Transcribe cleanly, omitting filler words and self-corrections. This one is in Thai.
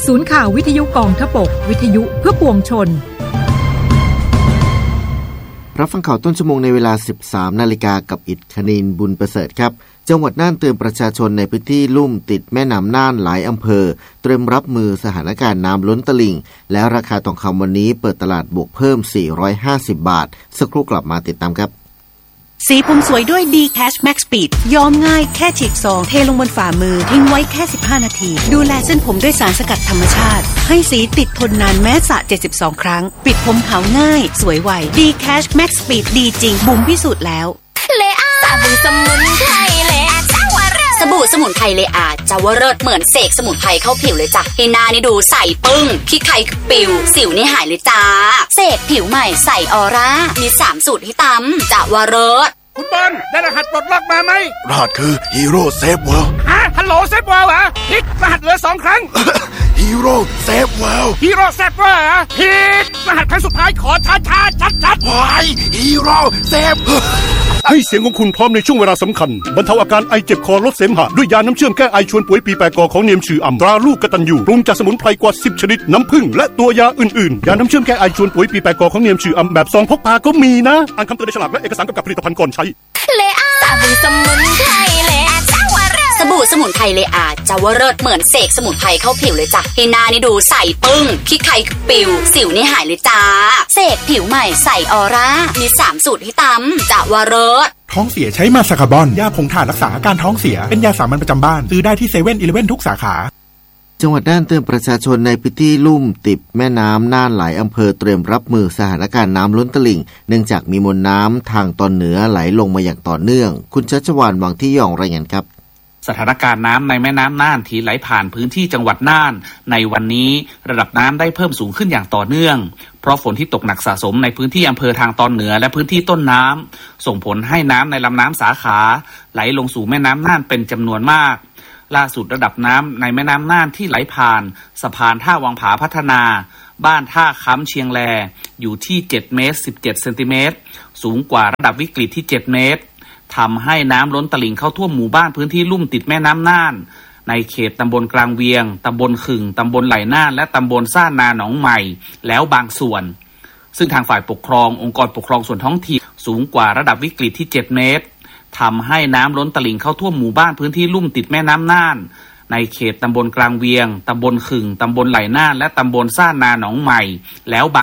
ศูนย์ข่าววิทยุกองทพบกวิทยุเพื่อปวงชนรับฟังข่าวต้นชั่วโมงในเวลา 13 นาฬิกากับอิฐคณินบุญประเสริฐครับจังหวัดน่านเตือนประชาชนในพื้นที่ลุ่มติดแม่น้ำน่านหลายอำเภอเตรียมรับมือสถานการณ์น้ำล้นตลิ่งและราคาทองคำวันนี้เปิดตลาดบวกเพิ่ม450 บาทสักครู่กลับมาติดตามครับสีผมสวยด้วย D-Cash Max Speed ย้อมง่ายแค่ฉีกซองเทลงบนฝ่ามือทิ้งไว้แค่15นาทีดูแลเส้นผมด้วยสารสกัดธรรมชาติให้สีติดทนนานแม้สระ72ครั้งปิดผมขาวง่ายสวยไว D-Cash Max Speed ดีจริงบุ๋มพิสูจน์แล้วเลอาสบู่สมุนไพรเลอาเจ้าวเริศสบู่สมุนไพรเลอาเจ้าวเริศเหมือนเสกสมุนไพรเข้าผิวเลยจ้ะให้หน้านี่ดูใสปึ้งขี้ใครปิวสิวนี่หายเลยจ้าเสกผิวใหม่ใสออร่ามี3สูตรให้ตำเจ้าวเริศคุณบอลได้รหัสปลดล็อกมาไหมรหัสคือฮีโร่เซฟเวิลด์ฮัลโหลเซฟเวิลด์เหรอพิกรหัสเหลือ2ครั้งฮีโร่เซฟเวิลด์ฮีโร่เซฟเวิลด์เหรอพิกรหัสครั้งสุดท้ายขอช้าชัดๆว้ายฮีโร่เซฟให้เสียงของคุณพร้อมในช่วงเวลาสำคัญบรรเทาอาการไอเจ็บคอลดเสมหะด้วยยาน้ำเชื่อมแก้ไอชวนป่วยปีแปกอของเนียมชื่ออ่ำตราลูกกตัญญูปรุงจากสมุนไพรกว่า10ชนิดน้ำผึ้งและตัวยาอื่นๆยาน้ำเชื่อมแก้ไอชวนป่วยปีแปกอของเนียมชื่ออ่ำแบบซองพกพาก็มีนะอ่านคำเตือนในฉลากและเอกสารกำกับผลิตภัณฑ์ก่อนใช้เลอาสบู่สมุนไพรเลอาเจ้าวเริศสบู่สมุนไพรเลอาเจ้าวเริศเหมือนเสกสมุนไพรเข้าผิวเลยจ้ะให้หน้านี่ดูใสปึ้งขี้ใครปิวสิวนี่หายเลยจ้าเสกผิวใหม่ใสออร่ามี3สูตรให้ตำเจ้าวเริศท้องเสียใช้มาสคาบอนยาผงถ่านรักษาอาการท้องเสียเป็นยาสามัญประจำบ้านซื้อได้ที่7-11ทุกสาขาจังหวัดน่านเตือนประชาชนในพื้นที่ลุ่มติดแม่น้ำน่านหลายอำเภอเตรียมรับมือสถานการณ์น้ำล้นตลิ่งเนื่องจากมีมวลน้ำทางตอนเหนือไหลลงมาอย่างต่อเนื่องคุณชัชวาลวังที่ยองรายงานครับสถานการณ์น้ำในแม่น้ำน่านที่ไหลผ่านพื้นที่จังหวัดน่านในวันนี้ระดับน้ำได้เพิ่มสูงขึ้นอย่างต่อเนื่องเพราะฝนที่ตกหนักสะสมในพื้นที่อำเภอทางตอนเหนือและพื้นที่ต้นน้ำส่งผลให้น้ำในลำน้ำสาขาไหลลงสู่แม่น้ำน่านเป็นจำนวนมากล่าสุดระดับน้ำในแม่น้ำน่านที่ไหลผ่านสะพานท่าวังผาพัฒนาบ้านท่าค้ำเชียงแลอยู่ที่7เมตร17เซนติเมตรสูงกว่าระดับวิกฤตที่7เมตรทำให้น้ำล้นตลิ่งเข้าท่วมหมู่บ้านพื้นที่ลุ่มติดแม่น้ำน่านในเขตตำบลกลางเวียงตำบลขึ่งตำบลไหล่น่านและตำบลซ่านนาหนองใหม่แล้วบางส่วนซึ่งทางฝ่ายปกครององค์กรปกครองส่วนท้องถิ่นสูงกว่าระดับวิกฤตที่7เมตรทำให้น้ำล้นตลิ่งเข้าท่วมหมู่บ้านพื้นที่ลุ่มติดแม่น้ำน่านในเขตตำบลกลางเวียงตำบลขึ่งตำบลไหล่น่านและตำบลซ่านนาหนองใหม่แล้ว